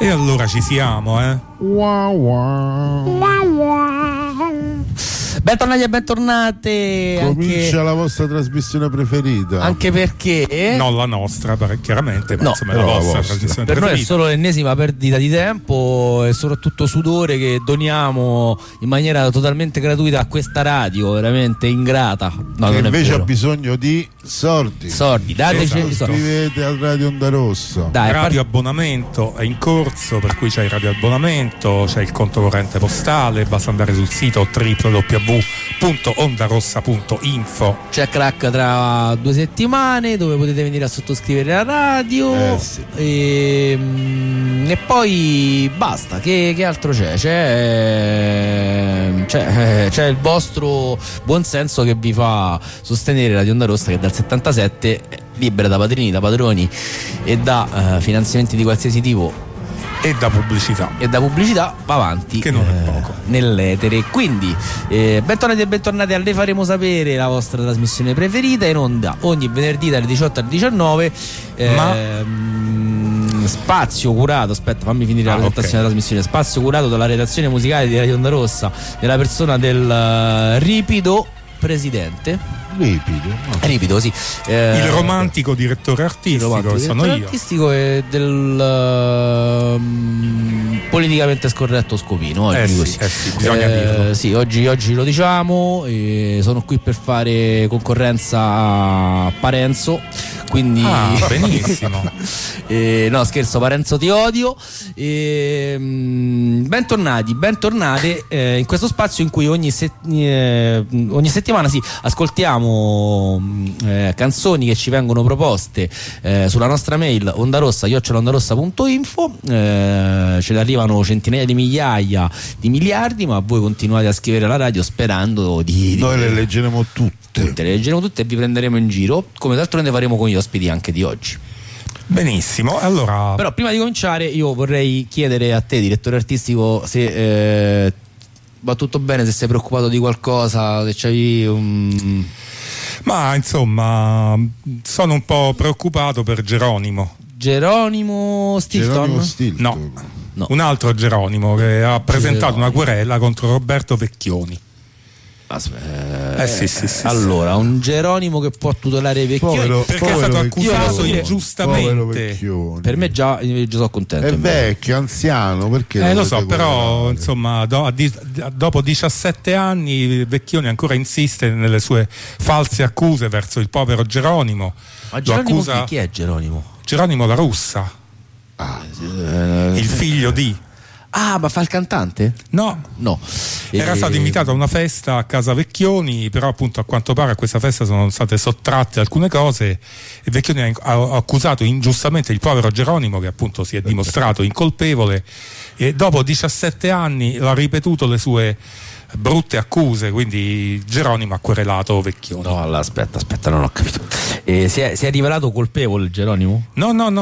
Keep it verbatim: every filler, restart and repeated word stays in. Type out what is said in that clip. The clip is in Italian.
E allora ci siamo, eh? Wow, wow. Wow, wow. Bentornati e bentornate. Comincia anche... la vostra trasmissione preferita. Anche perché non la nostra, chiaramente, ma no, insomma è la vostra, vostra. trasmissione per preferita. noi è solo l'ennesima perdita di tempo e soprattutto sudore che doniamo in maniera totalmente gratuita a questa radio, veramente ingrata. No, che non è invece vero. ha bisogno di sordi. Sordi, dateci Esatto. i soldi. Iscrivete al Radio Onda Rossa. Dai, Radio par- abbonamento è in corso, per cui c'è il radio abbonamento, c'è il conto corrente postale, basta andare sul sito w w w punto ondarossa punto info. c'è crack tra due settimane dove potete venire a sottoscrivere la radio. Eh, sì. e, mm, e poi basta. Che, che altro c'è? C'è, c'è? C'è il vostro buonsenso che vi fa sostenere Radio Onda Rossa, che dal settantasette è libera da padrini, da padroni e da uh, finanziamenti di qualsiasi tipo E da pubblicità. e da pubblicità va avanti, Che non è eh, poco. nell'etere. Quindi eh, bentornati e bentornati a Le Faremo Sapere, la vostra trasmissione preferita, in onda ogni venerdì dalle diciotto alle diciannove. Ma- ehm, spazio curato, aspetta fammi finire Ah, la presentazione ok. della trasmissione. Spazio curato dalla redazione musicale di Radio Onda Rossa nella persona del uh, ripido presidente Ripido. No. ripido sì eh, Il romantico direttore artistico, romantico, che sono direttore io. artistico e del um, politicamente scorretto Scopino oggi, Eh sì, così. eh sì, bisogna Eh, dirlo. sì, oggi, oggi lo diciamo, e sono qui per fare concorrenza a Parenzo, quindi Ah, benissimo. Eh, no scherzo, Parenzo ti odio. E, mm, bentornati, bentornate eh, in questo spazio in cui ogni, se- eh, ogni settimana sì, ascoltiamo mm, eh, canzoni che ci vengono proposte eh, sulla nostra mail ondarossa chiocciola ondarossa punto info. Eh, ce ne arrivano centinaia di migliaia di miliardi, ma voi continuate a scrivere alla radio sperando di, di Noi le leggeremo tutte. tutte, le leggeremo tutte e vi prenderemo in giro, come d'altronde faremo con gli ospiti anche di oggi. Benissimo, allora Però prima di cominciare io vorrei chiedere a te, direttore artistico, se eh, va tutto bene, se sei preoccupato di qualcosa, se c'hai un... ma insomma sono un po' preoccupato per Geronimo. Geronimo Stilton? Geronimo Stilton. No. No. Un altro Geronimo che ha presentato una querela contro Roberto Vecchioni. Aspetta, Eh sì, sì, sì, allora, un Geronimo che può tutelare i vecchioni. Povero- Perché è povero stato Vecchioni. accusato Povero ingiustamente. Vecchioni. Per me già, io già sono contento. è vecchio, anziano, perché Eh, lo dovete so, però guardare? insomma do- a di- dopo diciassette anni Vecchioni ancora insiste nelle sue false accuse verso il povero Geronimo. Ma Lo Geronimo accusa chi, chi è Geronimo? Geronimo La Russa, Eh, il figlio di. Ah, ma fa il cantante? No, No. era Eh, stato invitato a una festa a casa Vecchioni, però appunto a quanto pare a questa festa sono state sottratte alcune cose e Vecchioni ha ha accusato ingiustamente il povero Geronimo, che appunto si è dimostrato incolpevole, e dopo diciassette anni l'ha ripetuto le sue brutte accuse, quindi Geronimo ha querelato Vecchioni. No, allora, aspetta, aspetta, non ho capito. Eh, si, è, si è rivelato colpevole Geronimo? No, no, no.